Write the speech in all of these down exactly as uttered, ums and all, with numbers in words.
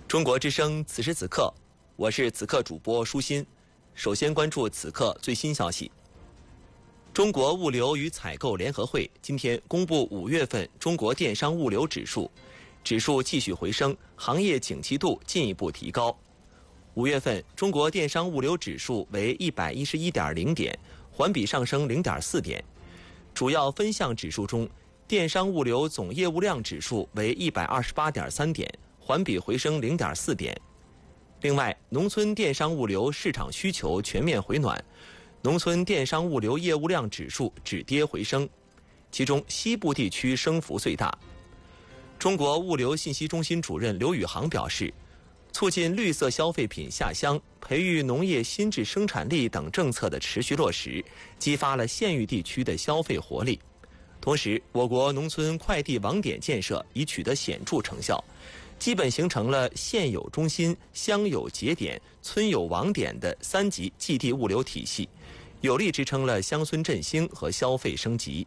中国之声此时此刻，我是此刻主播舒心。首先关注此刻最新消息。中国物流与采购联合会今天公布五月份中国电商物流指数，指数继续回升，行业景气度进一步提高。五月份中国电商物流指数为一百一十一点零点，环比上升零点四点。主要分项指数中，电商物流总业务量指数为一百二十八点三点，环比回升零点四点。另外，农村电商物流市场需求全面回暖，农村电商物流业务量指数止跌回升，其中西部地区升幅最大。中国物流信息中心主任刘宇航表示，促进绿色消费品下乡、培育农业新质生产力等政策的持续落实，激发了县域地区的消费活力。同时，我国农村快递网点建设已取得显著成效，基本形成了县有中心、乡有节点、村有网点的三级寄递物流体系，有力支撑了乡村振兴和消费升级。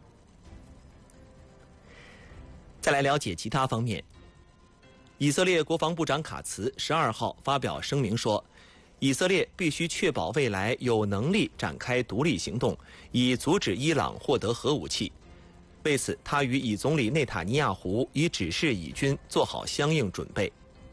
再来了解其他方面。以色列国防部长卡茨十二号发表声明说，以色列必须确保未来有能力展开独立行动，以阻止伊朗获得核武器。为此，他与以总理内塔尼亚胡已指示以军做好相应准备。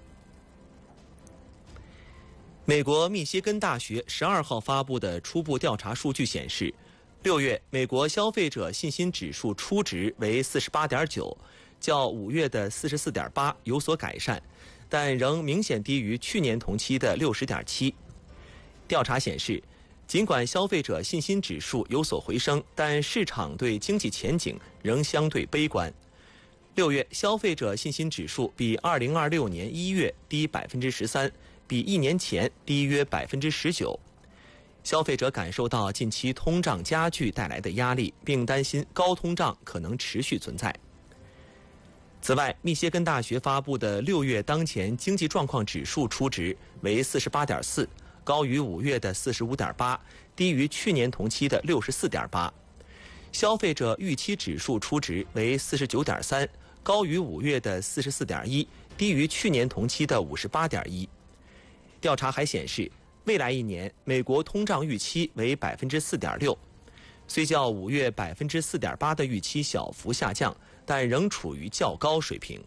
美国密歇根大学十二号发布的初步调查数据显示，六月美国消费者信心指数初值为四十八点九，较五月的四十四点八有所改善，但仍明显低于去年同期的六十点七。调查显示，尽管消费者信心指数有所回升，但市场对经济前景仍相对悲观。六月消费者信心指数比二零二六年一月低百分之十三，比一年前低约百分之十九。消费者感受到近期通胀加剧带来的压力，并担心高通胀可能持续存在。此外，密歇根大学发布的六月当前经济状况指数初值为四十八点四。高于五月的四十五点八，低于去年同期的六十四点八。消费者预期指数初值为四十九点三，高于五月的四十四点一，低于去年同期的五十八点一。调查还显示，未来一年美国通胀预期为百分之四点六，虽较五月百分之四点八的预期小幅下降，但仍处于较高水平。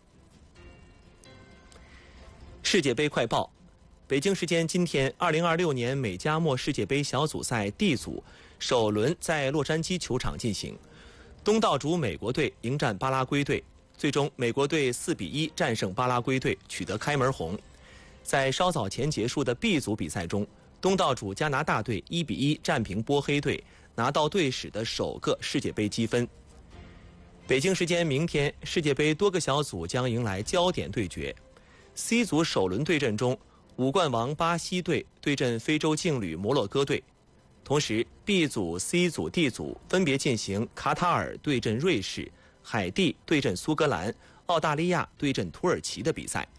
世界杯快报。北京时间今天，二零二六年美加墨世界杯小组赛 D 组首轮在洛杉矶球场进行，东道主美国队迎战巴拉圭队，最终美国队四比一战胜巴拉圭队，取得开门红。在稍早前结束的 B 组比赛中，东道主加拿大队一比一战平波黑队，拿到队史的首个世界杯积分。北京时间明天，世界杯多个小组将迎来焦点对决。C 组首轮对阵中，五冠王巴西队对阵非洲劲旅摩洛哥队，同时 B 组、C 组、D 组分别进行卡塔尔对阵瑞士、海地对阵苏格兰、澳大利亚对阵土耳其的比赛。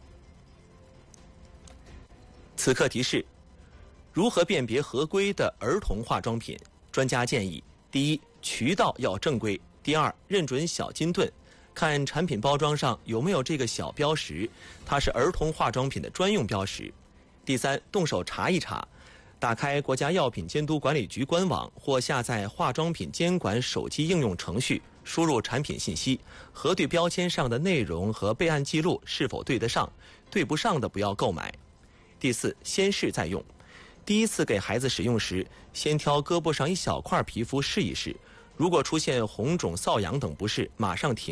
此刻提示：如何辨别合规的儿童化妆品？专家建议：第一，渠道要正规；第二，认准小金盾。看产品包装上有没有这个小标识，它是儿童化妆品的专用标识。第三，动手查一查，打开国家药品监督管理局官网或下载化妆品监管手机应用程序，输入产品信息，核对标签上的内容和备案记录是否对得上，对不上的不要购买。第四，先试再用。第一次给孩子使用时，先挑胳膊上一小块皮肤试一试，如果出现红肿、瘙痒等不适，马上停。